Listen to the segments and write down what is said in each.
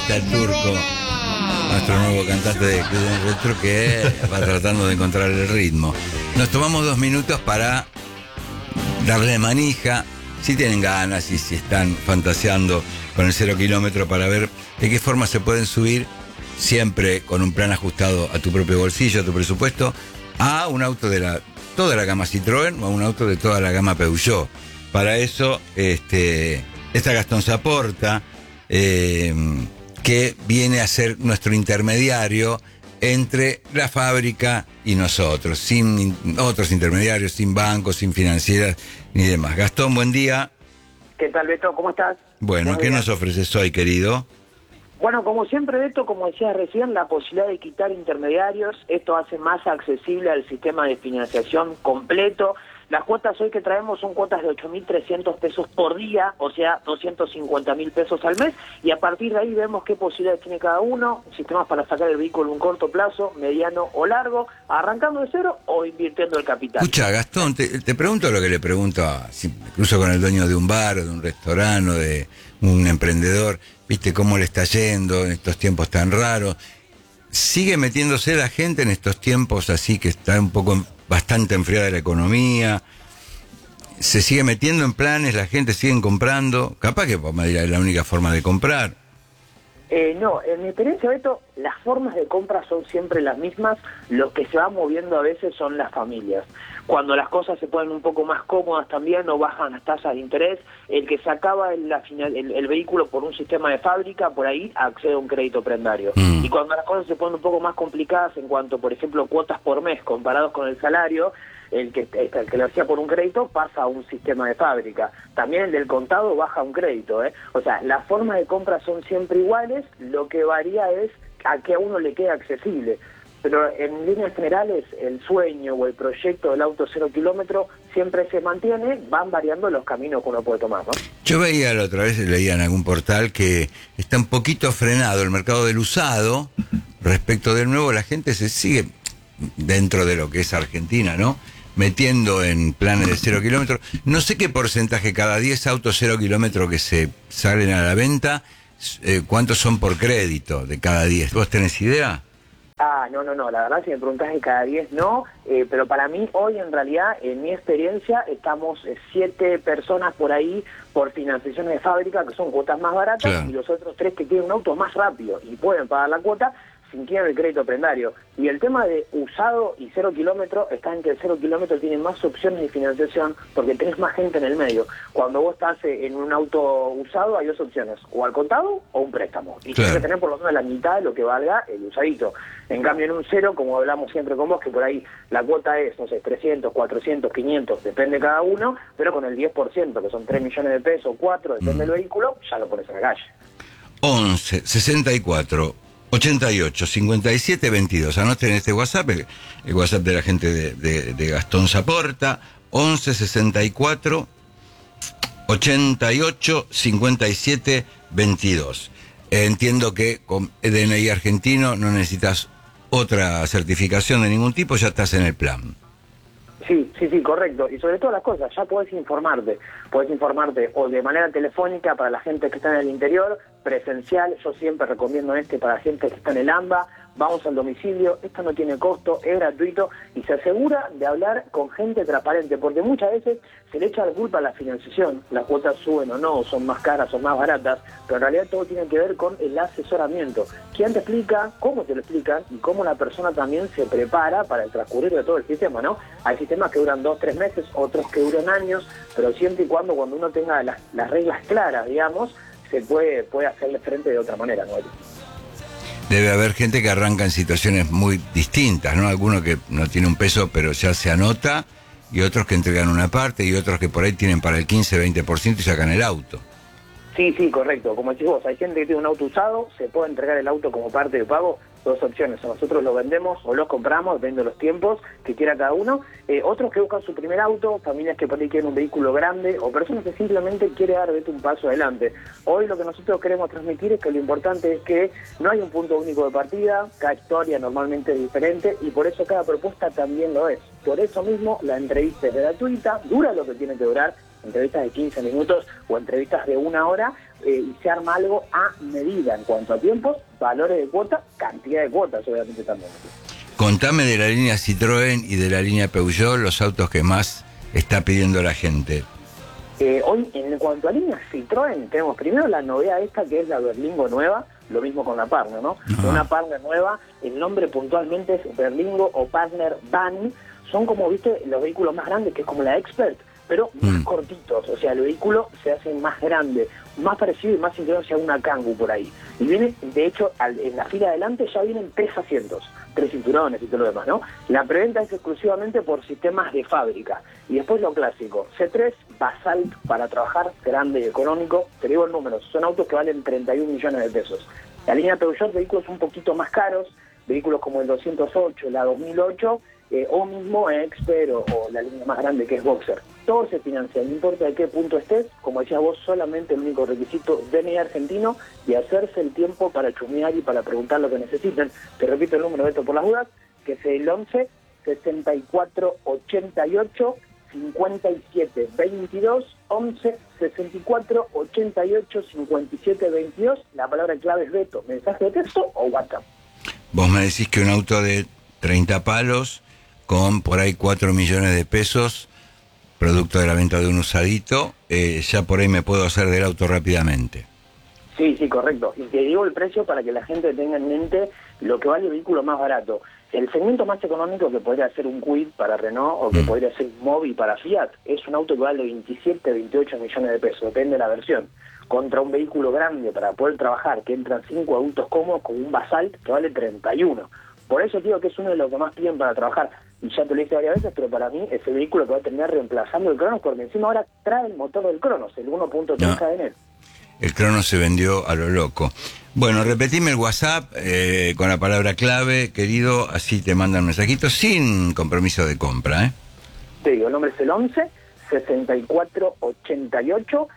está el Turco, nuestro nuevo cantante de Club de Retro, que va tratando de encontrar el ritmo. Nos tomamos 2 minutos para darle manija, si tienen ganas y si están fantaseando con el 0 kilómetro, para ver de qué forma se pueden subir, siempre con un plan ajustado a tu propio bolsillo, a tu presupuesto, a un auto de toda la gama Citroën o a un auto de toda la gama Peugeot. Para eso está Gastón Saporta, que viene a ser nuestro intermediario entre la fábrica y nosotros, sin otros intermediarios, sin bancos, sin financieras ni demás. Gastón, buen día. ¿Qué tal, Beto? ¿Cómo estás? Bueno, ¿qué nos ofreces hoy, querido? Bueno, como siempre, Beto, como decías recién, la posibilidad de quitar intermediarios, esto hace más accesible al sistema de financiación completo. Las cuotas hoy que traemos son cuotas de 8.300 pesos por día, o sea, 250.000 pesos al mes, y a partir de ahí vemos qué posibilidades tiene cada uno, sistemas para sacar el vehículo en un corto plazo, mediano o largo, arrancando de cero o invirtiendo el capital. Escucha, Gastón, te pregunto lo que le pregunto si me cruzo con el dueño de un bar o de un restaurante o de un emprendedor, ¿viste cómo le está yendo en estos tiempos tan raros? ¿Sigue metiéndose la gente en estos tiempos así que está un poco bastante enfriada la economía? ¿Se sigue metiendo en planes? ¿La gente sigue comprando? Capaz que es la única forma de comprar. No, en mi experiencia, Beto, las formas de compra son siempre las mismas. Lo que se va moviendo a veces son las familias. Cuando las cosas se ponen un poco más cómodas también o bajan las tasas de interés, el que sacaba el vehículo por un sistema de fábrica, por ahí accede a un crédito prendario. Y cuando las cosas se ponen un poco más complicadas en cuanto, por ejemplo, cuotas por mes comparados con el salario, el que lo hacía por un crédito pasa a un sistema de fábrica. También el del contado baja a un crédito, ¿eh? O sea, las formas de compra son siempre iguales, lo que varía es a que a uno le quede accesible. Pero en líneas generales, el sueño o el proyecto del auto 0 kilómetro siempre se mantiene, van variando los caminos que uno puede tomar, ¿no? Yo veía la otra vez, leía en algún portal que está un poquito frenado el mercado del usado respecto del nuevo. La gente se sigue, dentro de lo que es Argentina, ¿no?, metiendo en planes de 0 kilómetros. No sé qué porcentaje, cada 10 autos 0 kilómetros que se salen a la venta, ¿cuántos son por crédito de cada 10? ¿Vos tenés idea? No, la verdad si me preguntás de cada 10 no, pero para mí hoy en realidad, en mi experiencia, estamos 7 personas por ahí por financiaciones de fábrica, que son cuotas más baratas, claro, y los otros 3 que tienen un auto más rápido y pueden pagar la cuota sin tener el crédito prendario. Y el tema de usado y 0 kilómetros está en que el 0 kilómetros tiene más opciones de financiación porque tenés más gente en el medio. Cuando vos estás en un auto usado hay 2 opciones, o al contado o un préstamo. Y claro, tienes que tener por lo menos la mitad de lo que valga el usadito. En cambio en un 0, como hablamos siempre con vos, que por ahí la cuota es, no sé, 300, 400, 500, depende cada uno, pero con el 10%, que son 3 millones de pesos, 4, depende del vehículo, ya lo pones en la calle. 11 64 88 57 22. Anoten este WhatsApp, el WhatsApp de la gente de Gastón Saporta, 11 64 88 57 22. Entiendo que con DNI argentino no necesitas otra certificación de ningún tipo, ya estás en el plan. Sí, correcto. Y sobre todas las cosas, ya podés informarte o de manera telefónica para la gente que está en el interior, presencial. Yo siempre recomiendo para la gente que está en el AMBA. Vamos al domicilio, esto no tiene costo, es gratuito y se asegura de hablar con gente transparente, porque muchas veces se le echa la culpa a la financiación, las cuotas suben o no, son más caras o más baratas, pero en realidad todo tiene que ver con el asesoramiento. ¿Quién te explica? ¿Cómo te lo explican? Y cómo la persona también se prepara para el transcurrir de todo el sistema, ¿no? Hay sistemas que duran 2, 3 meses, otros que duran años, pero siempre y cuando uno tenga las reglas claras, digamos, se puede hacerle frente de otra manera, ¿no? Debe haber gente que arranca en situaciones muy distintas, ¿no? Alguno que no tiene un peso pero ya se anota, y otros que entregan una parte, y otros que por ahí tienen para el 15-20% y sacan el auto. Sí, correcto. Como decís vos, hay gente que tiene un auto usado, se puede entregar el auto como parte de pago. 2 opciones, o nosotros lo vendemos o lo compramos, depende de los tiempos que quiera cada uno. Otros que buscan su primer auto, familias que por ahí quieren un vehículo grande o personas que simplemente quieren dar un paso adelante. Hoy lo que nosotros queremos transmitir es que lo importante es que no hay un punto único de partida, cada historia normalmente es diferente y por eso cada propuesta también lo es. Por eso mismo la entrevista es gratuita, dura lo que tiene que durar, entrevistas de 15 minutos o entrevistas de 1 hora, y se arma algo a medida en cuanto a tiempos, valores de cuota, cantidad de cuotas, obviamente también. Contame de la línea Citroën y de la línea Peugeot, los autos que más está pidiendo la gente. Hoy, en cuanto a líneas Citroën, tenemos primero la novedad esta, que es la Berlingo nueva, lo mismo con la Partner, ¿no? Una Partner nueva, el nombre puntualmente es Berlingo o Partner Van, son como, viste, los vehículos más grandes, que es como la Expert, pero más cortitos, o sea, el vehículo se hace más grande, más parecido y más inclinado hacia una Kangoo por ahí. Y viene, de hecho, en la fila de adelante ya vienen 3 asientos, 3 cinturones y todo lo demás, ¿no? La preventa es exclusivamente por sistemas de fábrica. Y después lo clásico, C3, Basalt para trabajar, grande y económico. Te digo el número, son autos que valen 31 millones de pesos. La línea Peugeot, vehículos un poquito más caros, vehículos como el 208, la 2008, o mismo Expert o la línea más grande que es Boxer. Todo se financia, no importa de qué punto estés, como decías vos, solamente el único requisito DNI argentino y hacerse el tiempo para chusmear y para preguntar lo que necesiten. Te repito el número de esto por las dudas, que es el 11 64 88 57 22, 11 64 88 57 22, la palabra clave es Beto, mensaje de texto o WhatsApp. Vos me decís que un auto de 30 palos con por ahí 4 millones de pesos, producto de la venta de un usadito, ya por ahí me puedo hacer del auto rápidamente. Sí, correcto. Y te digo el precio para que la gente tenga en mente lo que vale el vehículo más barato. El segmento más económico que podría ser un Kwid para Renault o que podría ser un Mobi para Fiat es un auto que vale 27, 28 millones de pesos, depende de la versión. Contra un vehículo grande para poder trabajar, que entran 5 adultos cómodos con un Basalt que vale 31. Por eso digo que es uno de los que más piden para trabajar. Y ya te lo dije varias veces, pero para mí es el vehículo que va a terminar reemplazando el Cronos, porque encima ahora trae el motor del Cronos, el 1.3 KDN. El Cronos se vendió a lo loco. Bueno, repetime el WhatsApp con la palabra clave, querido, así te mandan mensajitos sin compromiso de compra, ¿eh? Te digo, el nombre es el 11 64 88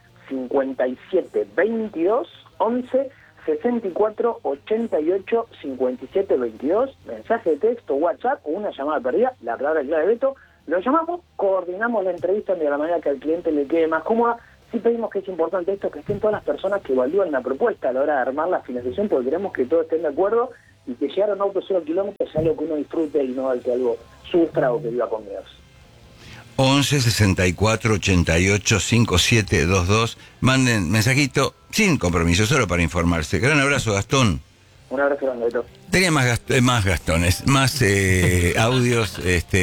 57 22, 11 64 88 57 22, mensaje de texto, WhatsApp o una llamada perdida, la palabra clave de Beto, lo llamamos, coordinamos la entrevista de la manera que al cliente le quede más cómoda. Sí pedimos que es importante esto, que estén todas las personas que evalúan la propuesta a la hora de armar la financiación, porque queremos que todos estén de acuerdo y que llegar a un auto 0 kilómetros sea algo que uno disfrute y no al que algo sufra o que viva con miedos. 11 64 88 57 22. Manden mensajito sin compromiso, solo para informarse. Gran abrazo, Gastón. Un abrazo grande, Beto. Tenía más Gastones, más audios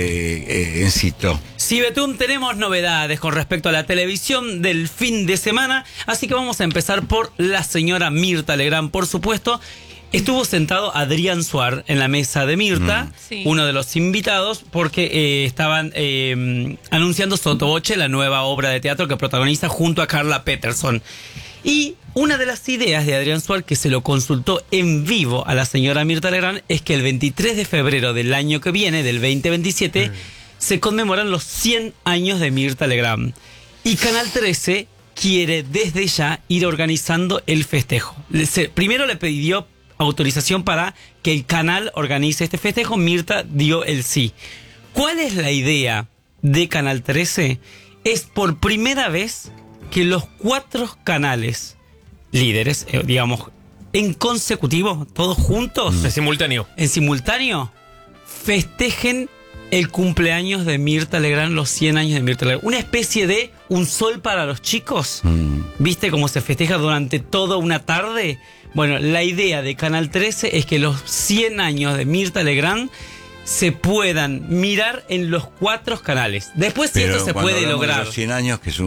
en cito. Sí, Betún, tenemos novedades con respecto a la televisión del fin de semana, así que vamos a empezar por la señora Mirta Legrand, por supuesto. Estuvo sentado Adrián Suar en la mesa de Mirta, uno de los invitados, porque estaban anunciando Sotoboche, la nueva obra de teatro que protagoniza junto a Carla Peterson. Y una de las ideas de Adrián Suar, que se lo consultó en vivo a la señora Mirta Legrand, es que el 23 de febrero del año que viene, del 2027, se conmemoran los 100 años de Mirta Legrand. Y Canal 13 quiere desde ya ir organizando el festejo. Primero le pidió autorización para que el canal organice este festejo. Mirta dio el sí. ¿Cuál es la idea de Canal 13? Es por primera vez que los 4 canales líderes, digamos, en consecutivo, todos juntos, en simultáneo, festejen el cumpleaños de Mirta Legrand, los 100 años de Mirta Legrand. Una especie de un sol para los chicos. ¿Viste cómo se festeja durante toda una tarde? Bueno, la idea de Canal 13 es que los 100 años de Mirta Legrand se puedan mirar en los 4 canales. Después, si esto se puede lograr. Los 100 años, que es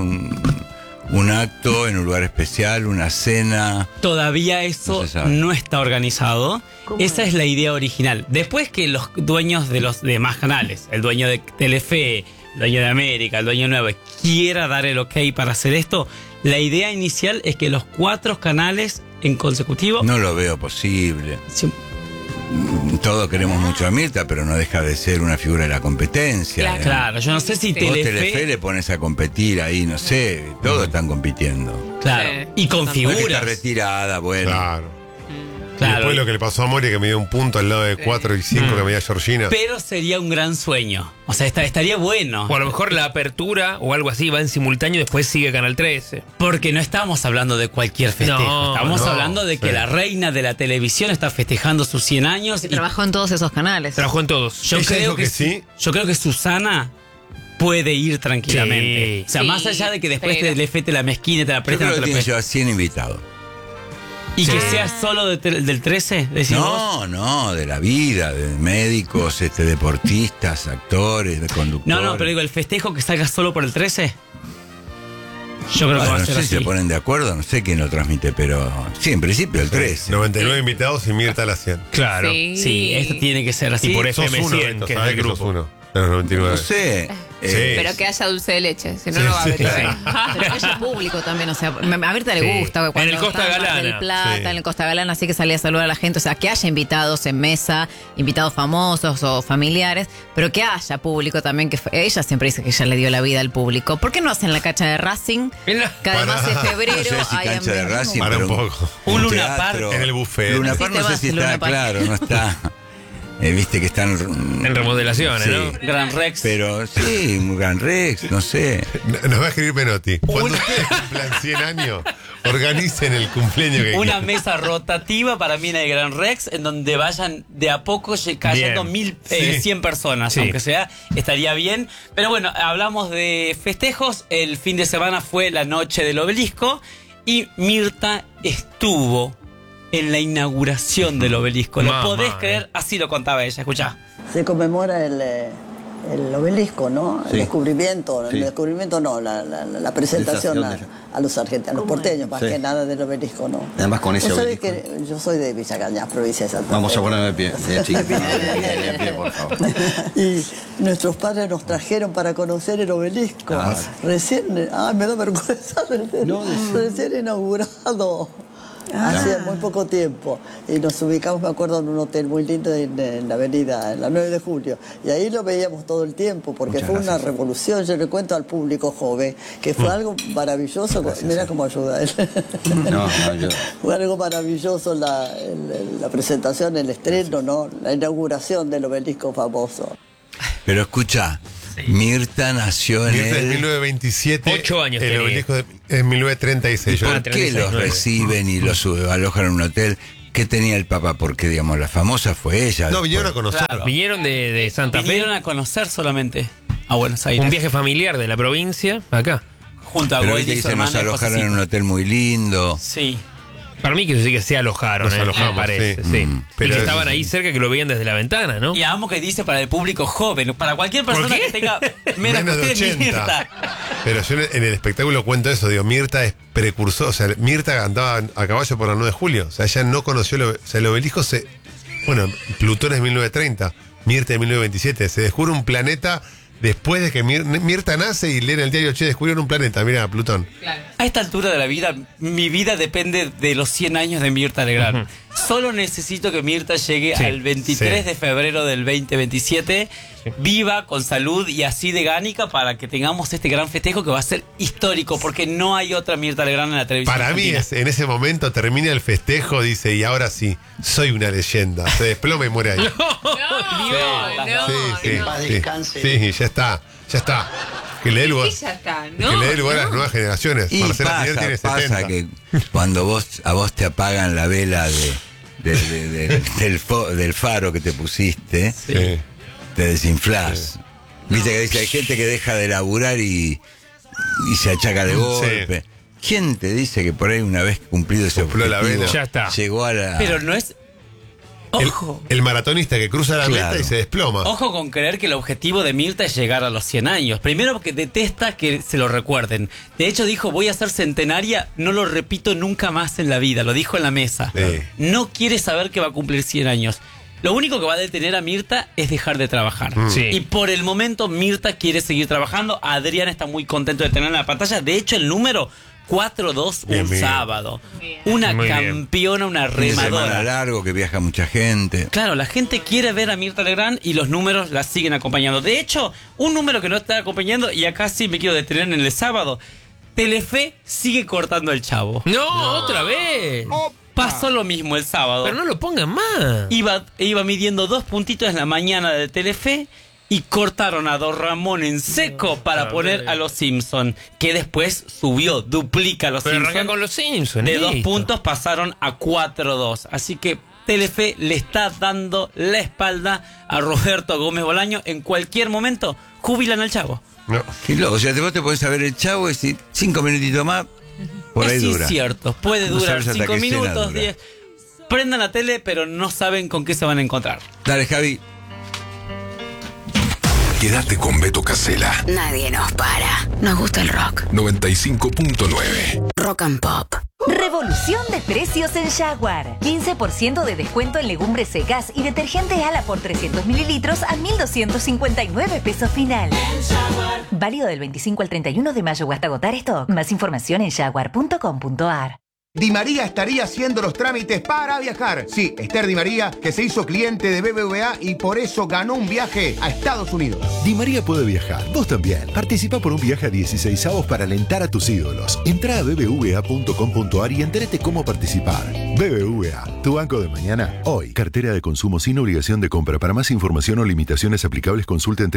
un acto en un lugar especial, una cena. Todavía eso no está organizado. Esa es la idea original. Después que los dueños de los demás canales, el dueño de Telefe, el dueño de América, el dueño de 9, quiera dar el ok para hacer esto, la idea inicial es que los 4 canales en consecutivo. No lo veo posible. Sí. Todos queremos mucho a Mirta, pero no deja de ser una figura de la competencia. Claro, yo no sé si Telefe le pones a competir ahí, no sé, todos están compitiendo. Claro, y con figuras. Está retirada, bueno. Claro. Claro. Después lo que le pasó a Mori, que me dio un punto al lado de 4 y 5 que me dio Georgina. Pero sería un gran sueño. O sea, estaría bueno. O a lo mejor la apertura o algo así va en simultáneo y después sigue Canal 13. Porque no estamos hablando de cualquier festejo. No, estamos no, hablando de que la reina de la televisión está festejando sus 100 años. Y trabajó en todos esos canales. Trabajó en todos. Yo Ella creo dijo que que sí. Yo creo que Susana puede ir tranquilamente. Sí. O sea, más allá de que después pero- le fete la mezquina, te la Yo presta, creo no que te la tiene presta. ya 100 invitados. Y que Sí. sea solo del 13, decís vos. No, de la vida, de médicos, deportistas, actores, de conductores. No, pero digo, el festejo que salga solo por el 13. Yo creo que Bueno, va a no ser sé así. si se ponen de acuerdo, no sé quién lo transmite, pero sí, en principio el 13. 99 invitados y Mirta a las 100. Claro. Sí, esto tiene que ser así. Y por Sos FM100, uno, Beto, que es sabés del que sos grupo. uno. De los 99. No sé. Pero que haya dulce de leche, si no, Sí, no va a haber sí. TV. Pero haya público también, o sea, a Berta le Sí. gusta. Cuando En el Costa estaba en Mar Galana. del Plata, Sí. en el Costa Galana, así que salía a saludar a la gente. O sea, que haya invitados en mesa, invitados famosos o familiares, pero que haya público también. Ella siempre dice que ella le dio la vida al público. ¿Por qué no hacen la cancha de Racing? Que además de febrero No sé si hay cancha de Racing, Para un pero poco. Un Luna teatro. Park. En el buffet. Luna Sí, Park te no sé vas, si Luna está Park. claro, no está. Viste que están En remodelaciones, sí, ¿no? Gran Rex. Pero sí, un Gran Rex, no sé. Nos va a escribir Menotti. Cuando ustedes cumplan 100 años, organicen el cumpleaños que Una quieran. mesa rotativa para mí en el Gran Rex, en donde vayan de a poco cayendo Bien. 100 personas, Sí. aunque sea, estaría bien. Pero bueno, hablamos de festejos. El fin de semana fue la noche del Obelisco y Mirta estuvo en la inauguración del Obelisco. ¿Lo Mamá, podés creer? Así lo contaba ella, escuchá. Se conmemora el obelisco, ¿no? Sí. El descubrimiento, Sí. el descubrimiento no, la presentación a los argentinos, a los porteños, más Sí. que nada del obelisco, ¿no? Además con ese Vos sabés obelisco. que yo soy de Villa Cañas, provincia de Santa Fe. Vamos a ponerme de pie, chicos. De pie, por favor. Y nuestros padres nos trajeron para conocer el obelisco. Ah. Recién, me da vergüenza, recién inaugurado. Hace muy poco tiempo. Y nos ubicamos, me acuerdo, en un hotel muy lindo en la avenida, en la 9 de julio. Y ahí lo veíamos todo el tiempo, porque Muchas fue gracias. una revolución. Yo le cuento al público joven que fue algo maravilloso. Mira cómo ayuda él. No, yo- Fue algo maravilloso la presentación, el estreno, ¿no? La inauguración del obelisco famoso. Pero escucha, Mirta nació en Mirta en el... 1927. 8 años El tenía. obelisco en 1936. Yo- ¿Por qué los 36, reciben y los alojan en un hotel? ¿Qué tenía el Papa? Porque, digamos, la famosa fue ella. No, vinieron a después. conocer. Claro. Vinieron de Santa Fe. Vinieron a conocer solamente a Buenos Aires. Un viaje familiar de la provincia acá. junto a Pero Goy viste y que su se nos hermana y alojaron en un Josecito. hotel muy lindo. Sí. Para mí que sí que se alojaron, Nos alojamos, me parece. sí. Sí. Mm. Pero Pero que estaban ahí cerca que lo veían desde la ventana, ¿no? Y amo que dice para el público joven, para cualquier persona qué? que tenga menos Menos de que usted, 80. Mirta. Pero yo en el espectáculo cuento eso, digo, Mirta es precursor, o sea, Mirta andaba a caballo por la 9 de julio, o sea, ella no conoció, o sea, el obelisco bueno, Plutón es 1930, Mirta es 1927, se descubre un planeta después de que Mirta nace y lee en el diario, che, descubrieron un planeta, mira, Plutón. A esta altura de la vida, mi vida depende de los 100 años de Mirta Legrand. Solo necesito que Mirta llegue Sí, al 23 sí. de febrero del 2027, viva, con salud y así de gánica para que tengamos este gran festejo que va a ser histórico, porque no hay otra Mirta Legrand en la televisión Para mí argentina. en ese momento termina el festejo, dice, y ahora sí, soy una leyenda, se desploma y muere ahí. Sí, no. sí, ya está. Que le dé lugar, Sí, ya está, que ¿no? le dé lugar a las nuevas generaciones. Y Marcela Tinelli tiene pasa 70. que cuando a vos te apagan la vela del faro que te pusiste, Sí. te desinflás. Viste que dice, hay gente que deja de laburar y se achaca de golpe. ¿Quién te dice que por ahí una vez cumplido ese Sopló la objetivo, vela. Ya está. llegó a la... Pero no es... Ojo. El maratonista que cruza la Claro. meta y se desploma. Ojo con creer que el objetivo de Mirta es llegar a los 100 años. Primero porque detesta que se lo recuerden. De hecho dijo, voy a ser centenaria, no lo repito nunca más en la vida. Lo dijo en la mesa. Sí. No quiere saber que va a cumplir 100 años. Lo único que va a detener a Mirta es dejar de trabajar. Sí. Y por el momento Mirta quiere seguir trabajando. Adrián está muy contento de tenerla en la pantalla. De hecho el número 4-2 Bien, un bien. sábado. Una Muy bien. campeona, una Fin de semana remadora. largo, que viaja mucha gente. Claro, la gente quiere ver a Mirta Legrand y los números la siguen acompañando. De hecho, un número que no está acompañando, y acá sí me quiero detener en el sábado, Telefe sigue cortando el chavo. No, otra vez. Pasó lo mismo el sábado. Pero no lo pongan más. Iba midiendo 2 puntitos en la mañana de Telefe y cortaron a Don Ramón en seco para poner a los Simpson, que después subió, duplica a los Pero Simpson. arranca con los Simpsons. De 2 listo. puntos pasaron a 4-2. Así que Telefe le está dando la espalda a Roberto Gómez Bolaño. En cualquier momento jubilan al Chavo. No. Qué loco, o sea, vos te podés saber el Chavo y decir 5 minutitos más, por ahí es dura. cierto, puede No durar sabes hasta 5 qué escena minutos, dura. 10. Prendan la tele, pero no saben con qué se van a encontrar. Dale, Javi. Quédate con Beto Casella. Nadie nos para. Nos gusta el rock. 95.9. Rock and Pop. Revolución de precios en Jaguar. 15% de descuento en legumbres secas y detergente Ala por 300 mililitros a 1.259 pesos final. Válido del 25 al 31 de mayo o hasta agotar stock. Más información en jaguar.com.ar. Di María estaría haciendo los trámites para viajar. Sí, Esther Di María, que se hizo cliente de BBVA y por eso ganó un viaje a Estados Unidos. Di María puede viajar, vos también. Participa por un viaje a 16avos para alentar a tus ídolos. Entrá a bbva.com.ar y entérate cómo participar. BBVA, tu banco de mañana, hoy. Cartera de consumo sin obligación de compra. Para más información o limitaciones aplicables, consulten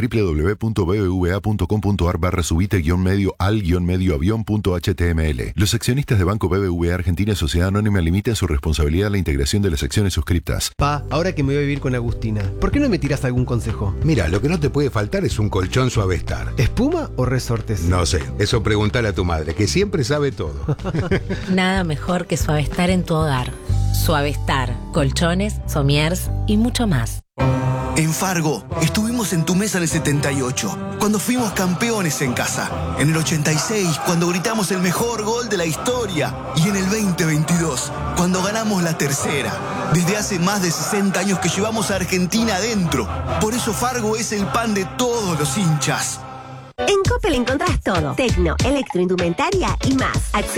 www.bbva.com.ar/subite-medio al-medio-avión.html. Los accionistas de Banco BBVA Argentina Sociedad Anónima limitan su responsabilidad a la integración de las acciones suscriptas. Pa, ahora que me voy a vivir con Agustina, ¿por qué no me tiras algún consejo? Mira, lo que no te puede faltar es un colchón Suavestar. ¿Espuma o resortes? No sé, eso preguntale a tu madre, que siempre sabe todo. Nada mejor que Suavestar en tu hogar. Suavestar, colchones, somiers y mucho más. En Fargo, estuvimos en tu mesa en el 78, cuando fuimos campeones en casa. En el 86, cuando gritamos el mejor gol de la historia. Y en el 2022, cuando ganamos la tercera. Desde hace más de 60 años que llevamos a Argentina adentro. Por eso Fargo es el pan de todos los hinchas. En Coppel encontrás todo. Tecno, electroindumentaria y más.